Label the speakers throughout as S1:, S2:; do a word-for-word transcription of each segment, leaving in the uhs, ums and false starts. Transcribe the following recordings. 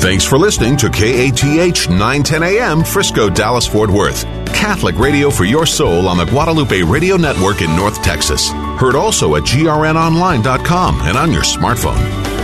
S1: Thanks for listening to K A T H nine ten A M Frisco, Dallas, Fort Worth. Catholic radio for your soul on the Guadalupe Radio Network in North Texas. Heard also at G R N online dot com and on your smartphone.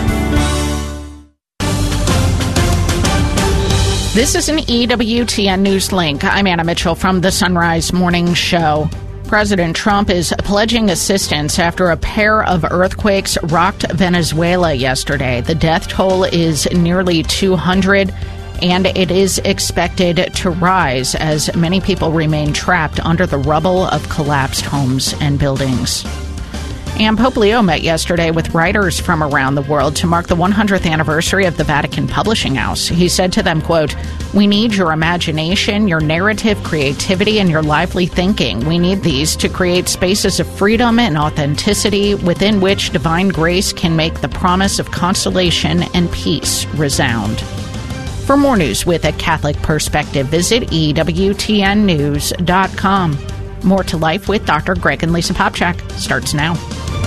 S2: This is an E W T N News Link. I'm Anna Mitchell from the Sunrise Morning Show. President Trump is pledging assistance after a pair of earthquakes rocked Venezuela yesterday. The death toll is nearly two hundred, and it is expected to rise as many people remain trapped under the rubble of collapsed homes and buildings. And Pope Leo met yesterday with writers from around the world to mark the one hundredth anniversary of the Vatican Publishing House. He said to them, quote, "We need your imagination, your narrative, creativity, and your lively thinking. We need these to create spaces of freedom and authenticity within which divine grace can make the promise of consolation and peace resound." For more news with a Catholic perspective, visit E W T N news dot com. More to Life with Doctor Greg and Lisa Popchak starts now.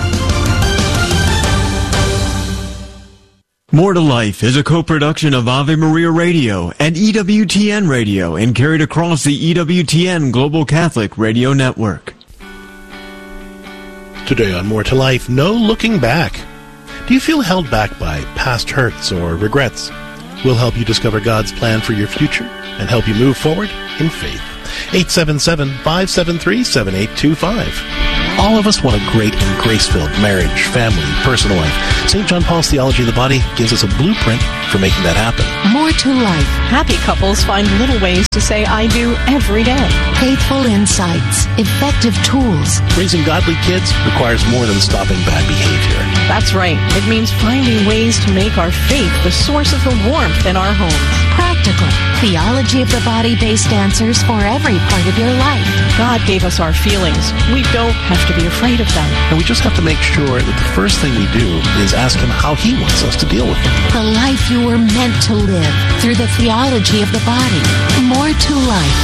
S3: More to Life is a co-production of Ave Maria Radio and E W T N Radio and carried across the E W T N Global Catholic Radio Network.
S4: Today on More to Life, no looking back. Do you feel held back by past hurts or regrets? We'll help you discover God's plan for your future and help you move forward in faith. eight seven seven, five seven three, seven eight two five. All of us want a great and grace-filled marriage, family, personal life. Saint John Paul's Theology of the Body gives us a blueprint for making that happen.
S5: More to Life.
S6: Happy couples find little ways to say I do every day.
S5: Faithful insights. Effective tools.
S4: Raising godly kids requires more than stopping bad behavior.
S6: That's right. It means finding ways to make our faith the source of the warmth in our homes.
S5: Practical. Theology of the Body-based answers for every part of your life.
S6: God gave us our feelings. We don't have to be afraid of them.
S4: And we just have to make sure that the first thing we do is ask Him how He wants us to deal with them.
S5: The life you were meant to live through the theology of the body. More to Life.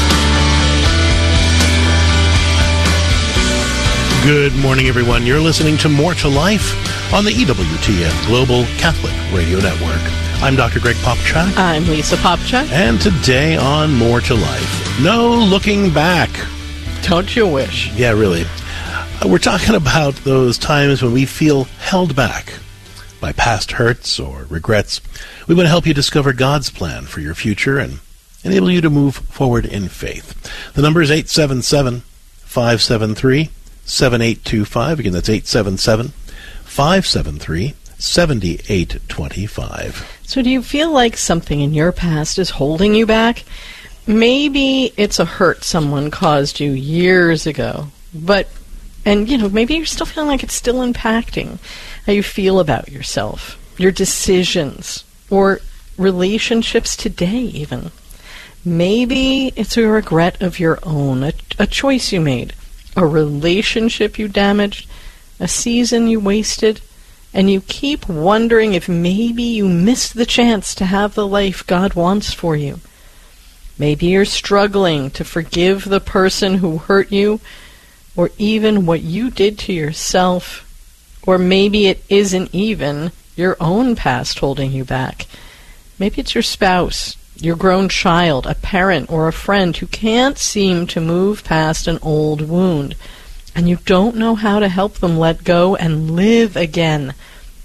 S4: Good morning, everyone. You're listening to More to Life on the E W T N Global Catholic Radio Network. I'm Doctor Greg Popchak.
S6: I'm Lisa Popchak.
S4: And today on More to Life, no looking back.
S6: Don't you wish?
S4: Yeah, really. We're talking about those times when we feel held back by past hurts or regrets. We want to help you discover God's plan for your future and enable you to move forward in faith. The number is eight seven seven, five seven three, seven eight two five. Again, that's eight seven seven, five seven three, seven eight two five.
S6: So do you feel like something in your past is holding you back? Maybe it's a hurt someone caused you years ago, but And, you know, maybe you're still feeling like it's still impacting how you feel about yourself, your decisions, or relationships today even. Maybe it's a regret of your own, a, a choice you made, a relationship you damaged, a season you wasted, and you keep wondering if maybe you missed the chance to have the life God wants for you. Maybe you're struggling to forgive the person who hurt you, or even what you did to yourself, or maybe it isn't even your own past holding you back. Maybe it's your spouse, your grown child, a parent, or a friend who can't seem to move past an old wound, and you don't know how to help them let go and live again.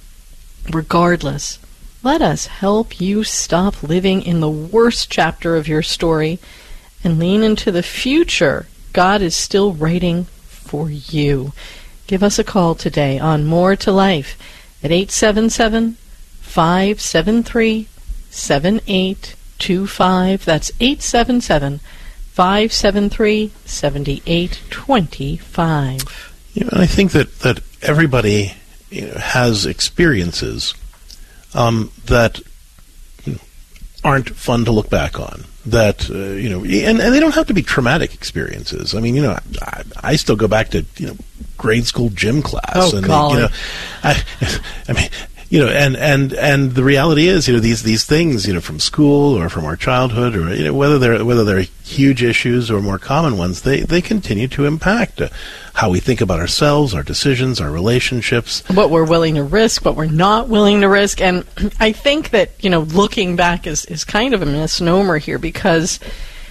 S6: Regardless, let us help you stop living in the worst chapter of your story and lean into the future God is still writing for you. Give us a call today on More to Life at eight seven seven, five seven three, seven eight two five. That's eight seven seven, five seven three, seven eight two five.
S4: You know, I think that, that everybody you know, has experiences um, that you know, aren't fun to look back on. That, uh, you know, and, and they don't have to be traumatic experiences. I mean, you know, I, I still go back to, you know, grade school gym class.
S6: Oh,
S4: and
S6: golly.
S4: You know, I, I mean, You know, and, and, and the reality is, you know, these, these things, you know, from school or from our childhood, or, you know, whether they're, whether they're huge issues or more common ones, they, they continue to impact uh, how we think about ourselves, our decisions, our relationships.
S6: What we're willing to risk, what we're not willing to risk. And I think that, you know, looking back is, is kind of a misnomer here, because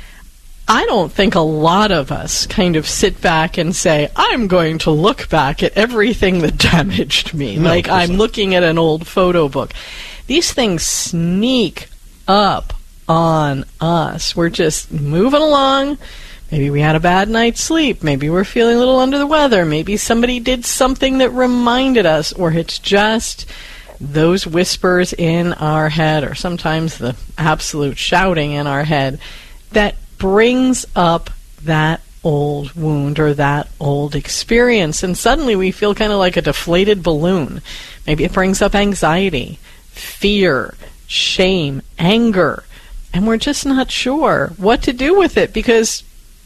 S6: I don't think a lot of us kind of sit back and say, I'm going to look back at everything that damaged me.
S4: No,
S6: like I'm
S4: not.
S6: looking at an old photo book. These things sneak up on us. We're just moving along. Maybe we had a bad night's sleep. Maybe we're feeling a little under the weather. Maybe somebody did something that reminded us, or it's just those whispers in our head, or sometimes the absolute shouting in our head that brings up that old wound or that old experience. And suddenly we feel kind of like a deflated balloon. Maybe it brings up anxiety, fear, shame, anger, and we're just not sure what to do with it, because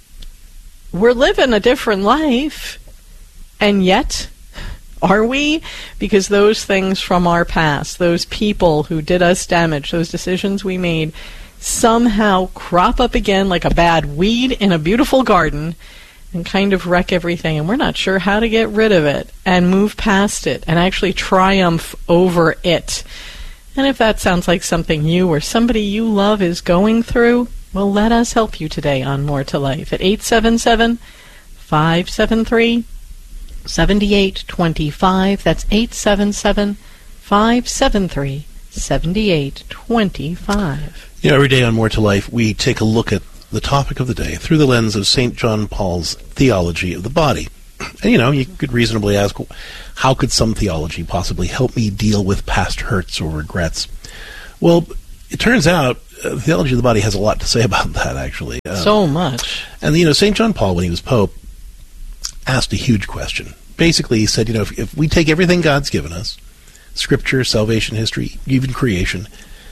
S6: we're living a different life. And yet, are we? Because those things from our past, those people who did us damage, those decisions we made, somehow crop up again like a bad weed in a beautiful garden and kind of wreck everything, and we're not sure how to get rid of it and move past it and actually triumph over it. And if that sounds like something you or somebody you love is going through, well, let us help you today on More to Life at eight seven seven, five seven three, seven eight two five. That's eight seven seven, five seven three, seven eight two five.
S4: You know, every day on More to Life, we take a look at the topic of the day through the lens of Saint John Paul's theology of the body. And, you know, you could reasonably ask, how could some theology possibly help me deal with past hurts or regrets? Well, it turns out uh, theology of the body has a lot to say about that, actually. Uh,
S6: so much.
S4: And, you know, Saint John Paul, when he was Pope, asked a huge question. Basically, he said, you know, if, if we take everything God's given us, Scripture, salvation history, even creation,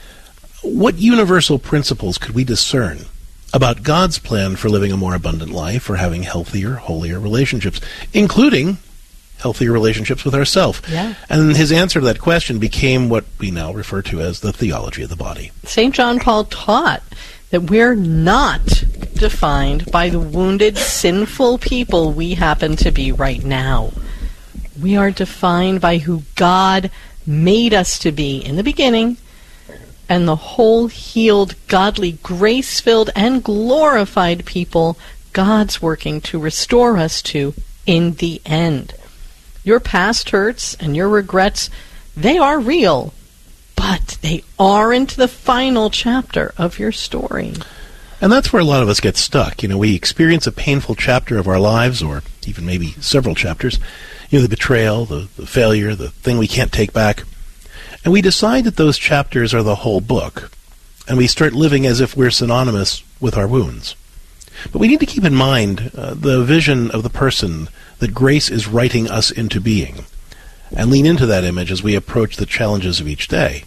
S4: what universal principles could we discern about God's plan for living a more abundant life or having healthier, holier relationships, including healthier relationships with ourselves?
S6: Yeah.
S4: And his answer to that question became what we now refer to as the theology of the body.
S6: Saint John Paul taught that we're not defined by the wounded, sinful people we happen to be right now. We are defined by who God made us to be in the beginning, and the whole healed, godly, grace-filled, and glorified people God's working to restore us to in the end. Your past hurts and your regrets, they are real, but they aren't the final chapter of your story.
S4: And that's where a lot of us get stuck. You know, we experience a painful chapter of our lives, or even maybe several chapters. You know, the betrayal, the, the failure, the thing we can't take back. And we decide that those chapters are the whole book, and we start living as if we're synonymous with our wounds. But we need to keep in mind uh, the vision of the person that grace is writing us into being, and lean into that image as we approach the challenges of each day.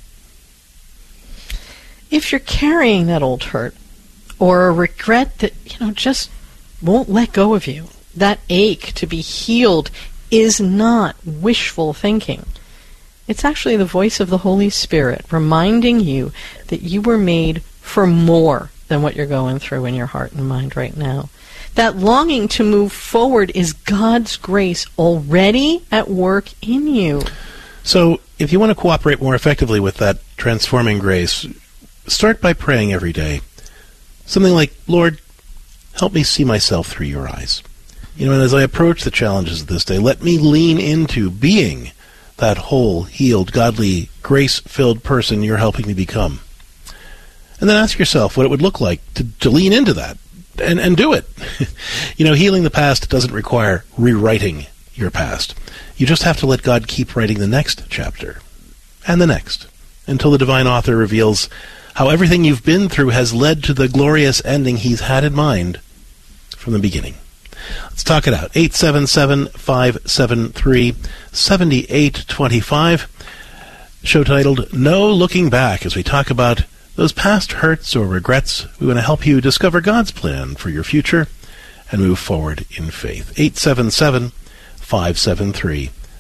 S6: If you're carrying that old hurt, or a regret that, you know, just won't let go of you, that ache to be healed is not wishful thinking. It's actually the voice of the Holy Spirit reminding you that you were made for more than what you're going through in your heart and mind right now. That longing to move forward is God's grace already at work in you.
S4: So, if you want to cooperate more effectively with that transforming grace, start by praying every day. Something like, Lord, help me see myself through your eyes. You know, and as I approach the challenges of this day, let me lean into being that whole, healed, godly, grace-filled person you're helping me become. And then ask yourself what it would look like to, to lean into that and, and do it. You know, healing the past doesn't require rewriting your past. You just have to let God keep writing the next chapter and the next until the divine author reveals how everything you've been through has led to the glorious ending he's had in mind from the beginning. Let's talk it out. eight seven seven, five seven three, seven eight two five. Show titled, No Looking Back, as we talk about those past hurts or regrets. We want to help you discover God's plan for your future and move forward in faith. eight seven seven, five seven three,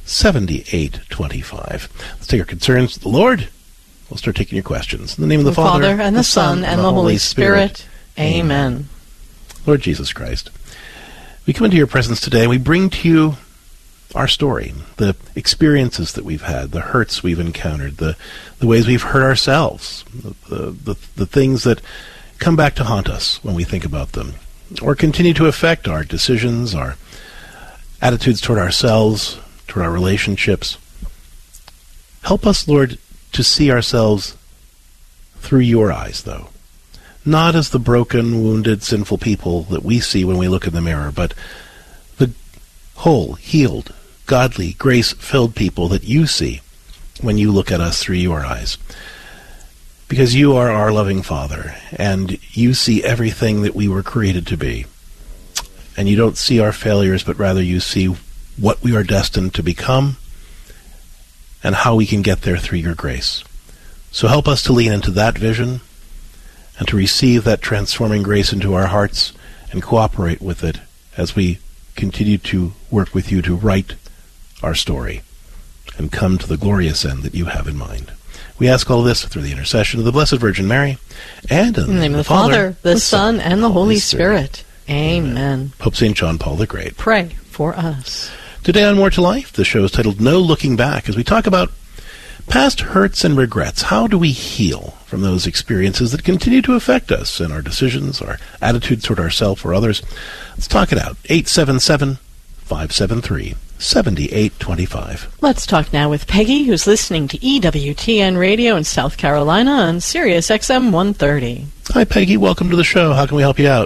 S4: seventy-eight twenty-five. Let's take our concerns to the Lord. We'll start taking your questions. In the name of the,
S6: the
S4: Father,
S6: Father, and the Son, and the Holy Spirit. Spirit. Amen.
S4: Lord Jesus Christ, we come into your presence today, and we bring to you our story, the experiences that we've had, the hurts we've encountered, the, the ways we've hurt ourselves, the, the, the, the things that come back to haunt us when we think about them, or continue to affect our decisions, our attitudes toward ourselves, toward our relationships. Help us, Lord, to see ourselves through your eyes, though. Not as the broken, wounded, sinful people that we see when we look in the mirror, but the whole, healed, godly, grace-filled people that you see when you look at us through your eyes. Because you are our loving Father, and you see everything that we were created to be. And you don't see our failures, but rather you see what we are destined to become and how we can get there through your grace. So help us to lean into that vision and to receive that transforming grace into our hearts and cooperate with it as we continue to work with you to write our story and come to the glorious end that you have in mind. We ask all this through the intercession of the Blessed Virgin Mary, and in the name of the Father,
S6: the Son, and the Holy Spirit. Amen.
S4: Pope Saint John Paul the Great,
S6: pray for us.
S4: Today on More to Life, the show is titled No Looking Back, as we talk about past hurts and regrets. How do we heal from those experiences that continue to affect us and our decisions, our attitudes toward ourselves or others? Let's talk it out. eight seven seven, five seven three, seven eight two five.
S6: Let's talk now with Peggy, who's listening to E W T N Radio in South Carolina on Sirius X M one thirty.
S4: Hi, Peggy. Welcome to the show. How can we help you out?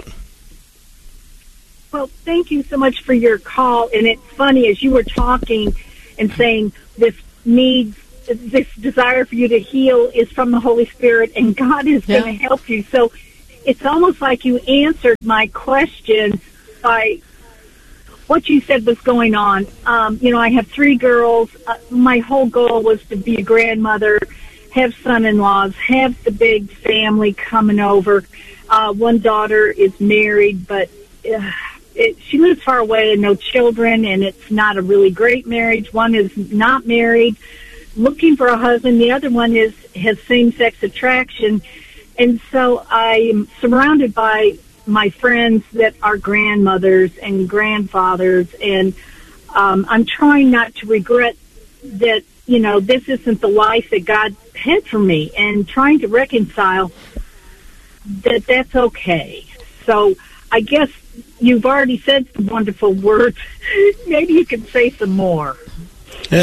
S7: Well, thank you so much for your call. And it's funny, as you were talking and saying this need, this desire for you to heal is from the Holy Spirit, and God is yeah. going to help you. So it's almost like you answered my question by what you said was going on. Um, you know, I have three girls. Uh, my whole goal was to be a grandmother, have son-in-laws, have the big family coming over. Uh, one daughter is married, but uh, it, she lives far away and no children, and it's not a really great marriage. One is not married, looking for a husband. The other one is has same-sex attraction. And so I'm surrounded by my friends that are grandmothers and grandfathers, and um, I'm trying not to regret that, you know, this isn't the life that God had for me, and trying to reconcile that that's okay. So I guess you've already said some wonderful words. Maybe you can say some more.
S6: Yeah,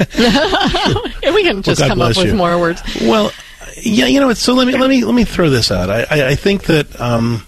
S6: we can just well, come up with
S4: you.
S6: more words.
S4: Well, yeah, you know, so let me let me let me throw this out. I I, I think that um,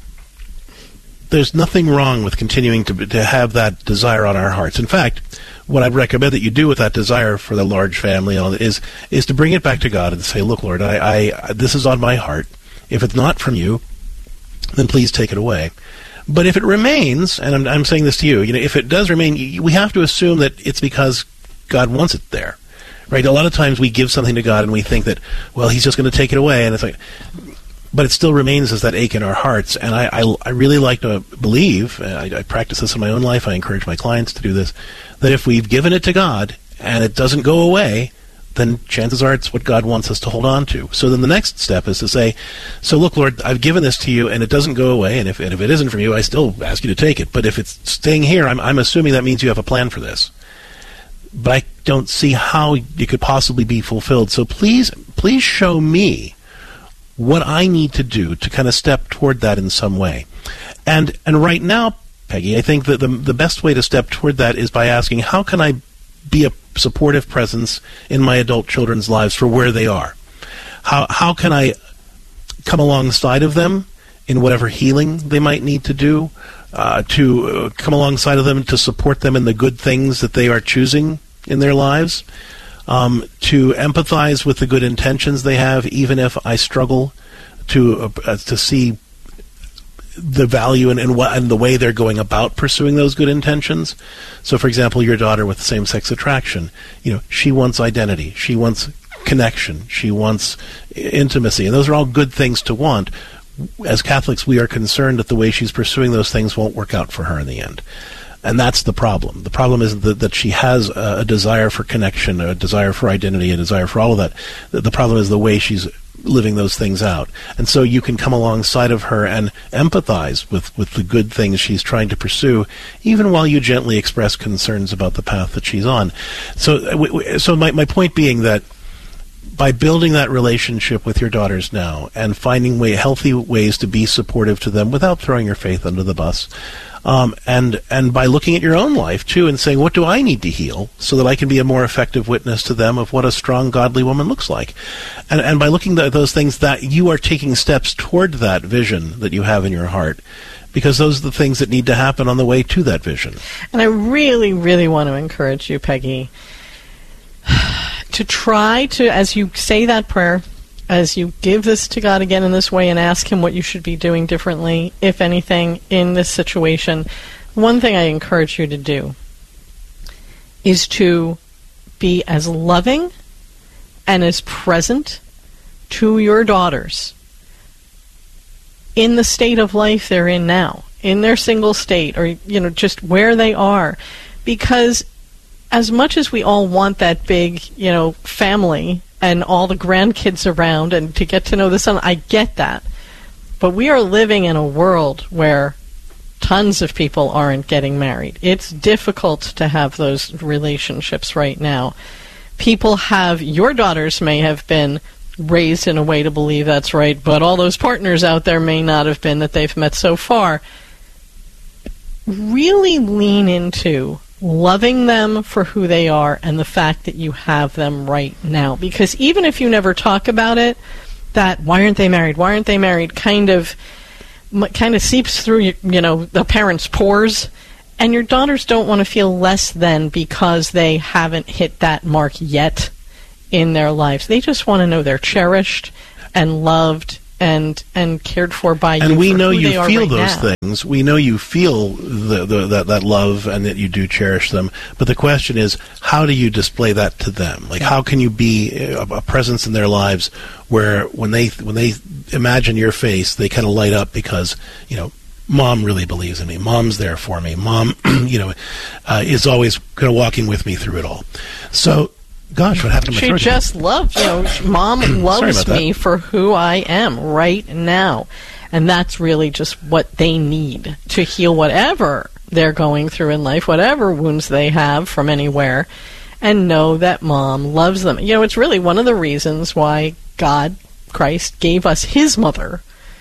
S4: there's nothing wrong with continuing to to have that desire on our hearts. In fact, what I'd recommend that you do with that desire for the large family is is to bring it back to God and say, "Look, Lord, I, I this is on my heart. If it's not from you, then please take it away." But if it remains, and I'm, I'm saying this to you, you know, if it does remain, we have to assume that it's because God wants it there, right? A lot of times we give something to God and we think that, well, He's just going to take it away, and it's like, but it still remains as that ache in our hearts. And I, I, I really like to believe, and I, I practice this in my own life, I encourage my clients to do this, that if we've given it to God and it doesn't go away, then chances are it's what God wants us to hold on to. So then the next step is to say, so look, Lord, I've given this to you and it doesn't go away, and if, and if it isn't from you, I still ask you to take it. But if it's staying here, I'm, I'm assuming that means you have a plan for this. But I don't see how it could possibly be fulfilled. So please, please show me what I need to do to kind of step toward that in some way. And and right now, Peggy, I think that the the best way to step toward that is by asking, how can I be a supportive presence in my adult children's lives for where they are? How how can I come alongside of them in whatever healing they might need to do, uh, to uh, come alongside of them to support them in the good things that they are choosing in their lives, um, to empathize with the good intentions they have, even if I struggle to uh, uh, to see the value and, and, what, and the way they're going about pursuing those good intentions. So, for example, your daughter with same-sex attraction, you know, she wants identity, she wants connection, she wants intimacy, and those are all good things to want. As Catholics, we are concerned that the way she's pursuing those things won't work out for her in the end. And that's the problem. The problem is that, that she has a, a desire for connection, a desire for identity, a desire for all of that. The, the problem is the way she's living those things out. And so you can come alongside of her and empathize with, with the good things she's trying to pursue, even while you gently express concerns about the path that she's on. So, so my, my point being that by building that relationship with your daughters now and finding way, healthy ways to be supportive to them without throwing your faith under the bus, um, and and by looking at your own life too and saying, what do I need to heal so that I can be a more effective witness to them of what a strong, godly woman looks like, and and by looking at those things, that you are taking steps toward that vision that you have in your heart, because those are the things that need to happen on the way to that vision.
S6: And I really, really want to encourage you, Peggy, to try to, as you say that prayer, as you give this to God again in this way and ask Him what you should be doing differently, if anything, in this situation, one thing I encourage you to do is to be as loving and as present to your daughters in the state of life they're in now, in their single state, or, you know, just where they are. Because as much as we all want that big, you know, family and all the grandkids around and to get to know the son, I get that. But we are living in a world where tons of people aren't getting married. It's difficult to have those relationships right now. People have, your daughters may have been raised in a way to believe that's right, but all those partners out there may not have been that they've met so far. Really lean into loving them for who they are and the fact that you have them right now. Because even if you never talk about it, that why aren't they married, why aren't they married kind of kind of seeps through, you know, the parents' pores, and your daughters don't want to feel less than because they haven't hit that mark yet in their lives. They just want to know they're cherished and loved and and cared for by you.
S4: And we
S6: for
S4: know
S6: who
S4: you
S6: they are
S4: feel
S6: right
S4: those
S6: now.
S4: things. We know you feel the, the, that that love and that you do cherish them. But the question is, how do you display that to them? Like, how can you be a, a presence in their lives where when they when they imagine your face, they kind of light up because, you know, Mom really believes in me. Mom's there for me. Mom, you know, uh, is always kind of walking with me through it all. So. Gosh, what happened to my
S6: She
S4: throat?
S6: just loves, you know, Mom loves me for who I am right now. And that's really just what they need to heal whatever they're going through in life, whatever wounds they have from anywhere, and know that Mom loves them. You know, it's really one of the reasons why God, Christ, gave us His mother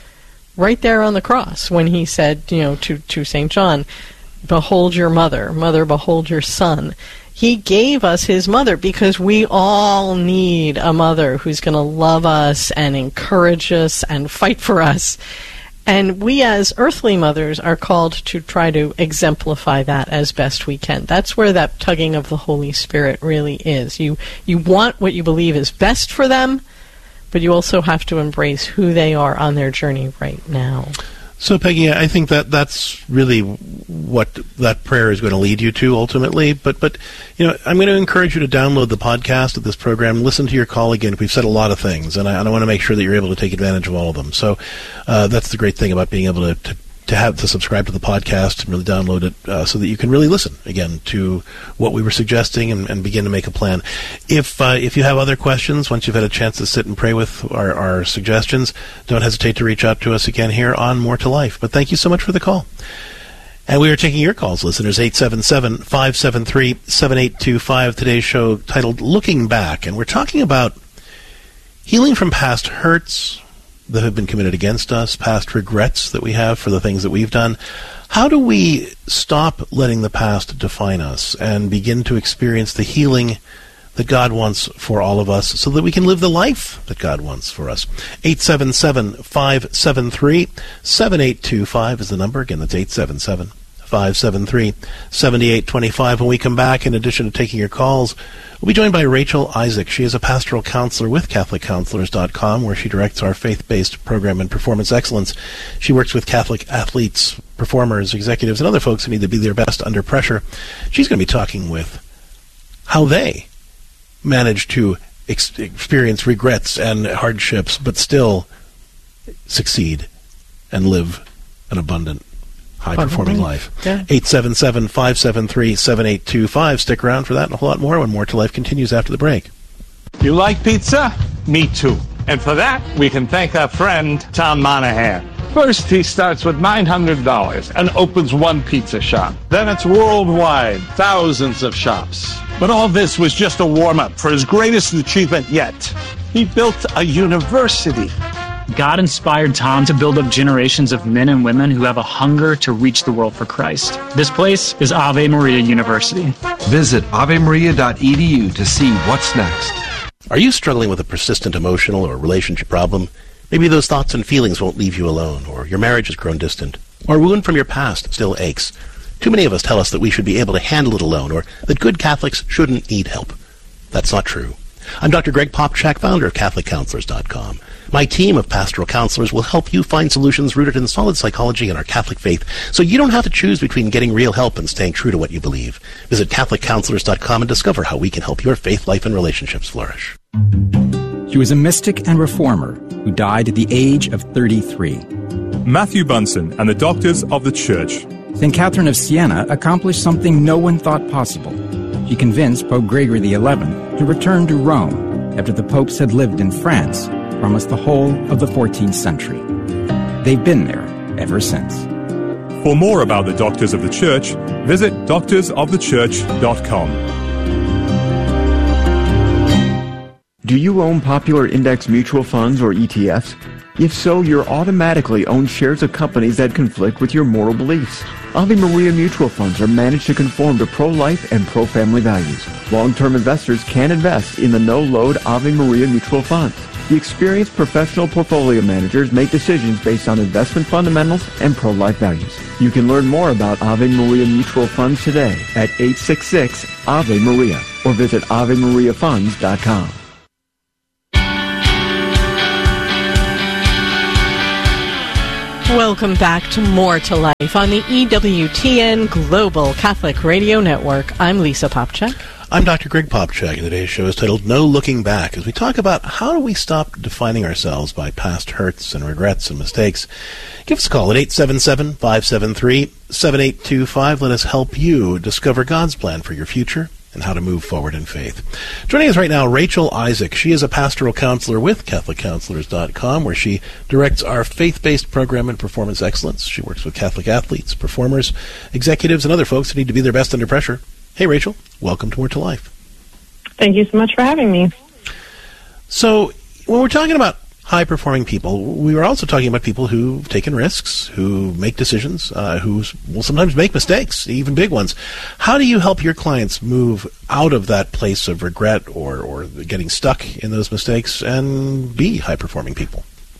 S6: right there on the cross when He said, you know, to, to Saint John, behold your mother, mother, behold your son. He gave us His mother because we all need a mother who's going to love us and encourage us and fight for us. And we as earthly mothers are called to try to exemplify that as best we can. That's where that tugging of the Holy Spirit really is. You you want what you believe is best for them, but you also have to embrace who they are on their journey right now.
S4: So, Peggy, I think that that's really what that prayer is going to lead you to ultimately. But, but you know, I'm going to encourage you to download the podcast of this program, listen to your call again. We've said a lot of things, and I, and I want to make sure that you're able to take advantage of all of them. So uh, that's the great thing about being able to, to to have to subscribe to the podcast and really download it uh, so that you can really listen again to what we were suggesting and, and begin to make a plan. If uh, if you have other questions, once you've had a chance to sit and pray with our, our suggestions, don't hesitate to reach out to us again here on More to Life. But thank you so much for the call. And we are taking your calls, listeners, eight seven seven, five seven three, seven eight two five. Today's show titled Looking Back. And we're talking about healing from past hurts that have been committed against us, past regrets that we have for the things that we've done. How do we stop letting the past define us and begin to experience the healing that God wants for all of us so that we can live the life that God wants for us? eight seven seven, five seven three, seven eight two five is the number. Again, that's eight seven seven, five seven three, seven eight two five. When we come back, in addition to taking your calls, we'll be joined by Rachel Isaac. She is a pastoral counselor with Catholic Counselors dot com, where she directs our faith-based program in performance excellence. She works with Catholic athletes, performers, executives, and other folks who need to be their best under pressure. She's going to be talking with how they manage to ex- experience regrets and hardships, but still succeed and live an abundant, high-performing life.
S6: Yeah.
S4: eight seven seven, five seven three, seven eight two five. Stick around for that and a whole lot more when More to Life continues after the break.
S8: You like pizza? Me too. And for that, we can thank our friend, Tom Monahan. First, he starts with nine hundred dollars and opens one pizza shop. Then it's worldwide, thousands of shops. But all this was just a warm-up for his greatest achievement yet. He built a university.
S9: God inspired Tom to build up generations of men and women who have a hunger to reach the world for Christ. This place is Ave Maria University.
S10: Visit ave maria dot e d u to see what's next.
S4: Are you struggling with a persistent emotional or relationship problem? Maybe those thoughts and feelings won't leave you alone, or your marriage has grown distant, or a wound from your past still aches. Too many of us tell us that we should be able to handle it alone, or that good Catholics shouldn't need help. That's not true. I'm Doctor Greg Popchak, founder of Catholic Counselors dot com. My team of pastoral counselors will help you find solutions rooted in solid psychology and our Catholic faith, so you don't have to choose between getting real help and staying true to what you believe. Visit Catholic Counselors dot com and discover how we can help your faith life and relationships flourish.
S11: He was a mystic and reformer who died at the age of thirty-three.
S12: Matthew Bunson and the Doctors of the Church.
S11: Saint Catherine of Siena accomplished something no one thought possible. She convinced Pope Gregory the eleventh to return to Rome after the popes had lived in France for almost the whole of the fourteenth century. They've been there ever since.
S12: For more about the Doctors of the Church, visit doctors of the church dot com.
S3: Do you own popular index mutual funds or E T Fs? If so, you're automatically own shares of companies that conflict with your moral beliefs. Ave Maria mutual funds are managed to conform to pro-life and pro-family values. Long-term investors can invest in the no-load Ave Maria mutual funds. The experienced professional portfolio managers make decisions based on investment fundamentals and pro-life values. You can learn more about Ave Maria mutual funds today at eight six six, Ave Maria or visit ave maria funds dot com.
S6: Welcome back to More to Life on the E W T N Global Catholic Radio Network. I'm Lisa Popchak.
S4: I'm Doctor Greg Popchak, and today's show is titled No Looking Back, as we talk about how do we stop defining ourselves by past hurts and regrets and mistakes. Give us a call at eight seven seven, five seven three, seven eight two five. Let us help you discover God's plan for your future and how to move forward in faith. Joining us right now, Rachel Isaac. She is a pastoral counselor with Catholic Counselors dot com, where she directs our faith-based program in performance excellence. She works with Catholic athletes, performers, executives, and other folks who need to be their best under pressure. Hey, Rachel. Welcome to More to Life.
S13: Thank you so much for having me.
S4: So, when we're talking about high-performing people, we were also talking about people who've taken risks, who make decisions, uh, who will sometimes make mistakes, even big ones. How do you help your clients move out of that place of regret or, or getting stuck in those mistakes and be high-performing people?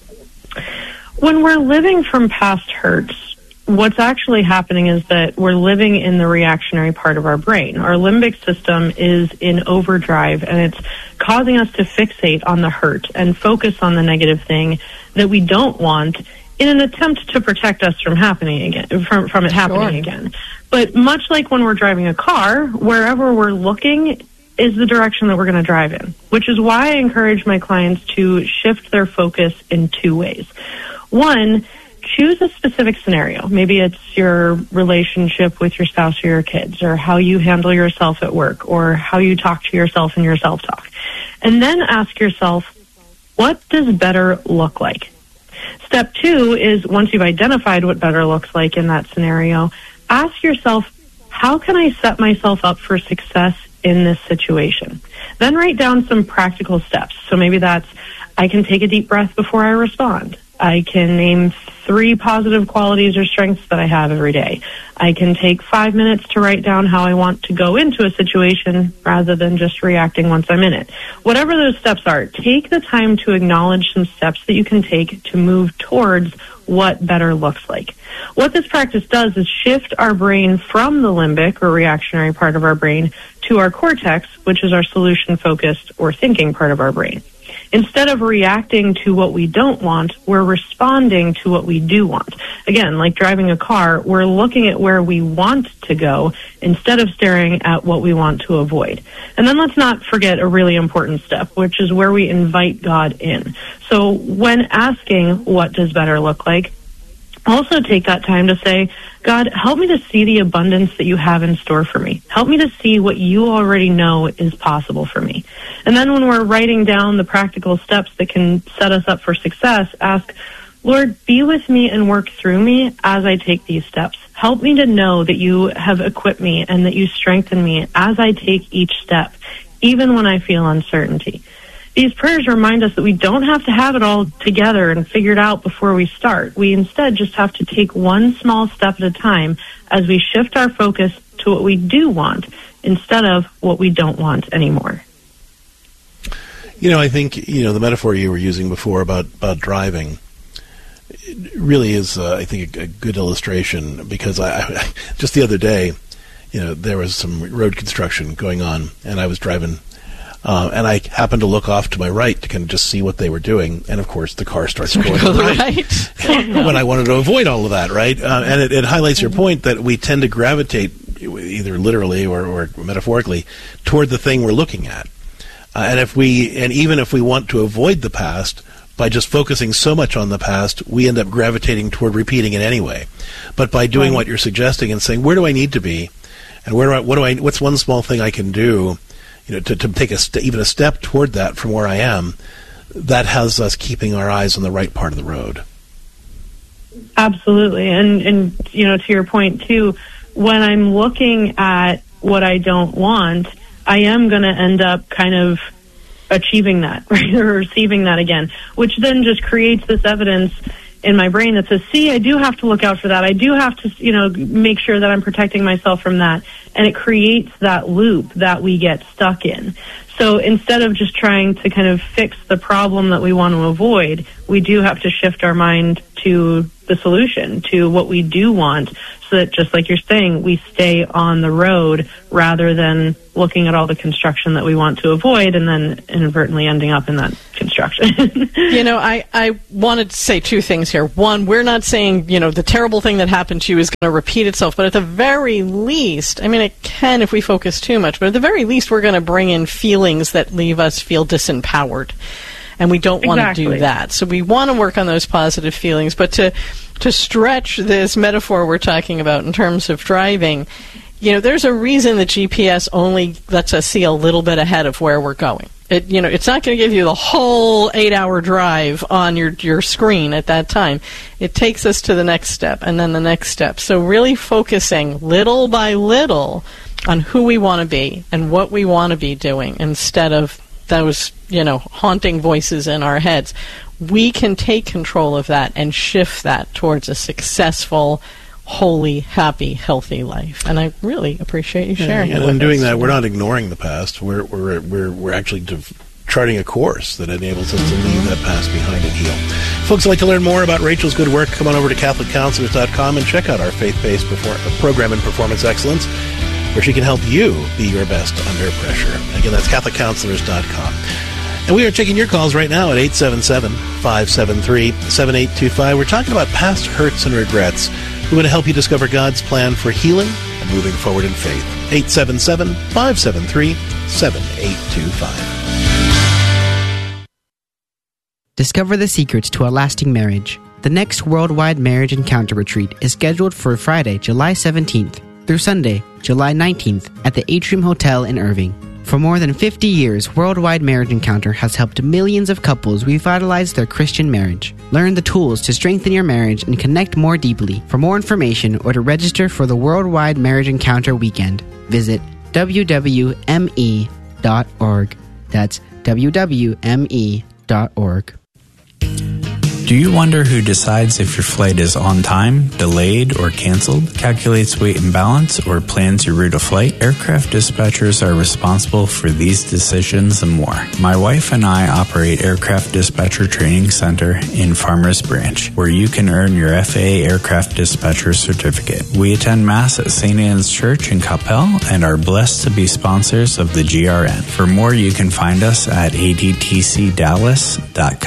S13: When we're living from past hurts, what's actually happening is that we're living in the reactionary part of our brain. Our limbic system is in overdrive, and it's causing us to fixate on the hurt and focus on the negative thing that we don't want in an attempt to protect us from happening again, from, from it happening sure. again. But much like when we're driving a car, wherever we're looking is the direction that we're going to drive in, which is why I encourage my clients to shift their focus in two ways. One, choose a specific scenario. Maybe it's your relationship with your spouse or your kids, or how you handle yourself at work, or how you talk to yourself in your self-talk. And then ask yourself, what does better look like? Step two is, once you've identified what better looks like in that scenario, ask yourself, how can I set myself up for success in this situation? Then write down some practical steps. So maybe that's, I can take a deep breath before I respond. I can name three positive qualities or strengths that I have every day. I can take five minutes to write down how I want to go into a situation rather than just reacting once I'm in it. Whatever those steps are, take the time to acknowledge some steps that you can take to move towards what better looks like. What this practice does is shift our brain from the limbic or reactionary part of our brain to our cortex, which is our solution-focused or thinking part of our brain. Instead of reacting to what we don't want, we're responding to what we do want. Again, like driving a car, we're looking at where we want to go instead of staring at what we want to avoid. And then let's not forget a really important step, which is where we invite God in. So when asking what does better look like, also take that time to say, God, help me to see the abundance that you have in store for me. Help me to see what you already know is possible for me. And then when we're writing down the practical steps that can set us up for success, ask, Lord, be with me and work through me as I take these steps. Help me to know that you have equipped me and that you strengthen me as I take each step, even when I feel uncertainty. These prayers remind us that we don't have to have it all together and figured out before we start. We instead just have to take one small step at a time as we shift our focus to what we do want instead of what we don't want anymore.
S4: You know, I think, you know, the metaphor you were using before about, about driving really is, uh, I think, a, a good illustration, because I, I just the other day, you know, there was some road construction going on, and I was driving, uh, and I happened to look off to my right to kind of just see what they were doing, and of course the car starts going to the right, right. when I wanted to avoid all of that, right? Uh, and it, it highlights your point that we tend to gravitate, either literally or, or metaphorically, toward the thing we're looking at, uh, and if we, and even if we want to avoid the past, by just focusing so much on the past, we end up gravitating toward repeating it anyway. But by doing right. what you're suggesting and saying, where do I need to be, and where do I, what do I, what's one small thing I can do, you know, to, to take a st- even a step toward that from where I am, that has us keeping our eyes on the right part of the road.
S13: Absolutely, and and you know, to your point too, when I'm looking at what I don't want, I am going to end up kind of achieving that, right, or receiving that again, which then just creates this evidence in my brain that says, see, I do have to look out for that. I do have to, you know, make sure that I'm protecting myself from that. And it creates that loop that we get stuck in. So instead of just trying to kind of fix the problem that we want to avoid, we do have to shift our mind to the solution, to what we do want, so that, just like you're saying, we stay on the road rather than looking at all the construction that we want to avoid and then inadvertently ending up in that construction.
S6: You know, I, I wanted to say two things here. One, we're not saying, you know, the terrible thing that happened to you is going to repeat itself, but at the very least, I mean, it can if we focus too much, but at the very least, we're going to bring in feelings that leave us feel disempowered. And we don't want exactly. to do that. So we want to work on those positive feelings. But to to stretch this metaphor we're talking about in terms of driving, you know, there's a reason the G P S only lets us see a little bit ahead of where we're going. It, you know, it's not going to give you the whole eight-hour drive on your, your screen at that time. It takes us to the next step and then the next step. So really focusing little by little on who we want to be and what we want to be doing instead of those, you know, haunting voices in our heads. We can take control of that and shift that towards a successful, holy, happy, healthy life. And I really appreciate you sharing
S4: yeah,
S6: it.
S4: And in doing
S6: us.
S4: that, we're not ignoring the past. We're we're we're we're actually de- charting a course that enables us to leave that past behind and heal. Folks who'd like to learn more about Rachel's good work, come on over to Catholic Counselors dot com and check out our faith-based perform- program in performance excellence, where she can help you be your best under pressure. Again, that's Catholic Counselors dot com. And we are taking your calls right now at eight seven seven, five seven three, seven eight two five. We're talking about past hurts and regrets. We want to help you discover God's plan for healing and moving forward in faith. eight seven seven, five seven three, seven eight two five.
S14: Discover the secrets to a lasting marriage. The next Worldwide Marriage Encounter Retreat is scheduled for Friday, July seventeenth through Sunday, July nineteenth at the Atrium Hotel in Irving. For more than fifty years, Worldwide Marriage Encounter has helped millions of couples revitalize their Christian marriage. Learn the tools to strengthen your marriage and connect more deeply. For more information or to register for the Worldwide Marriage Encounter Weekend, visit w w w dot m e dot org. That's w w w dot m e dot org.
S15: Do you wonder who decides if your flight is on time, delayed, or canceled, calculates weight and balance, or plans your route of flight? Aircraft dispatchers are responsible for these decisions and more. My wife and I operate Aircraft Dispatcher Training Center in Farmers Branch, where you can earn your F A A Aircraft Dispatcher Certificate. We attend Mass at Saint Anne's Church in Coppell and are blessed to be sponsors of the G R N. For more, you can find us at a d t c dallas dot com.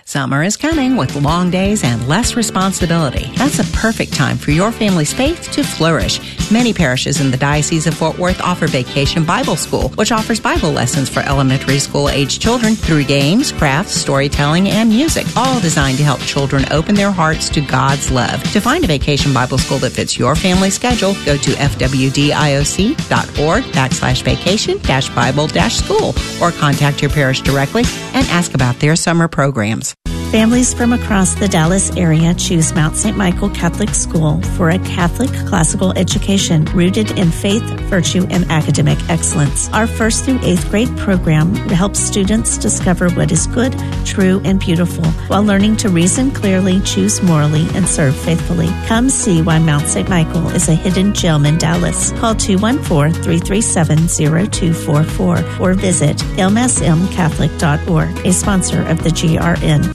S16: Summer is coming with long days and less responsibility. That's a perfect time for your family's faith to flourish. Many parishes in the Diocese of Fort Worth offer Vacation Bible School, which offers Bible lessons for elementary school-age children through games, crafts, storytelling, and music, all designed to help children open their hearts to God's love. To find a Vacation Bible School that fits your family schedule, go to fwdioc.org backslash vacation dash Bible dash school or contact your parish directly and ask about their summer programs.
S17: Families from across the Dallas area choose Mount Saint Michael Catholic School for a Catholic classical education rooted in faith, virtue, and academic excellence. Our first through eighth grade program helps students discover what is good, true, and beautiful while learning to reason clearly, choose morally, and serve faithfully. Come see why Mount Saint Michael is a hidden gem in Dallas. Call two one four, three three seven, zero two four four or visit m s m catholic dot org, a sponsor of the G R N.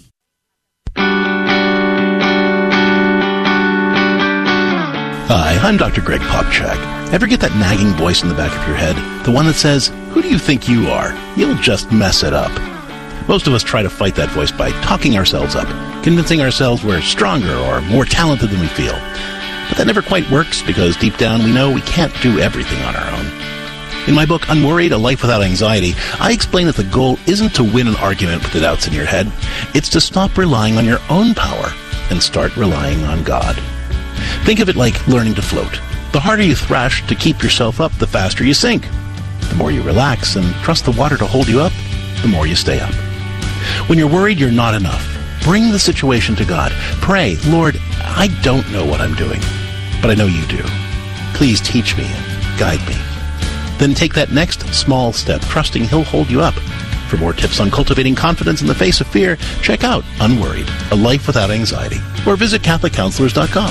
S4: Hi, I'm Doctor Greg Popchak. Ever get that nagging voice in the back of your head? The one that says, "Who do you think you are? You'll just mess it up." Most of us try to fight that voice by talking ourselves up, convincing ourselves we're stronger or more talented than we feel. But that never quite works because deep down we know we can't do everything on our own. In my book, Unworried, A Life Without Anxiety, I explain that the goal isn't to win an argument with the doubts in your head. It's to stop relying on your own power and start relying on God. Think of it like learning to float. The harder you thrash to keep yourself up, the faster you sink. The more you relax and trust the water to hold you up, the more you stay up. When you're worried you're not enough, bring the situation to God. Pray, "Lord, I don't know what I'm doing, but I know you do. Please teach me and guide me." Then take that next small step, trusting He'll hold you up. For more tips on cultivating confidence in the face of fear, check out Unworried, A Life Without Anxiety, or visit Catholic Counselors dot com.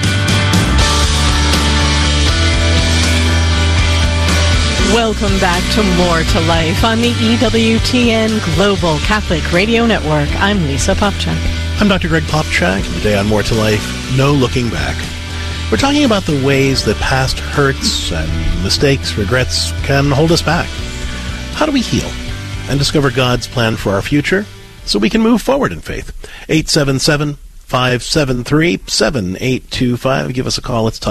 S6: Welcome back to More to Life on the E W T N Global Catholic Radio Network. I'm Lisa Popchak.
S4: I'm Doctor Greg Popchak, and today on More to Life, no looking back. We're talking about the ways that past hurts and mistakes, regrets can hold us back. How do we heal and discover God's plan for our future so we can move forward in faith? eight seven seven, five seven three, seven eight two five. Give us a call. Let's talk.